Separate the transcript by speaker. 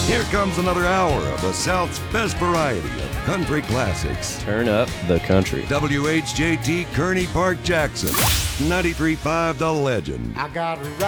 Speaker 1: Here comes another hour of the South's best variety of country classics.
Speaker 2: Turn up the country.
Speaker 1: WHJT Kearney Park, Jackson. 93.5 The Legend.
Speaker 3: I got a